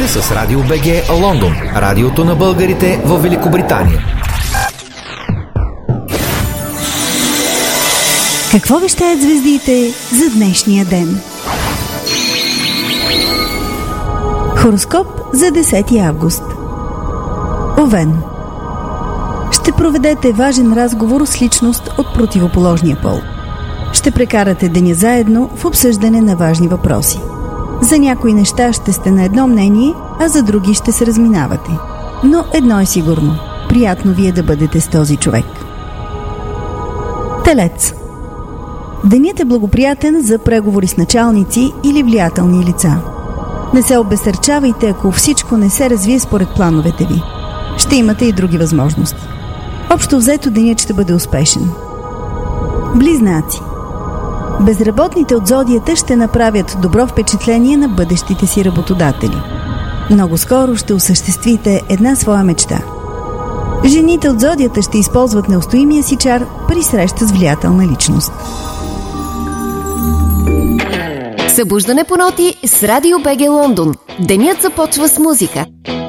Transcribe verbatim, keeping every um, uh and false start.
сте с Радио БГ Лондон, радиото на българите в Великобритания. Какво вещаят звездите за днешния ден? Хороскоп за десети август. Овен. Ще проведете важен разговор с личност от противоположния пол. Ще прекарате деня заедно в обсъждане на важни въпроси. За някои неща ще сте на едно мнение, а за други ще се разминавате. Но едно е сигурно – приятно ви е да бъдете с този човек. Телец. Денят е благоприятен за преговори с началници или влиятелни лица. Не се обезсърчавайте, ако всичко не се развие според плановете ви. Ще имате и други възможности. Общо взето денят ще бъде успешен. Близнаци. Безработните от зодията ще направят добро впечатление на бъдещите си работодатели. Много скоро ще осъществите една своя мечта. Жените от зодията ще използват неустоимия си чар при среща с влиятелна личност. Събуждане по ноти с Радио БГ Лондон. Денят започва с музика.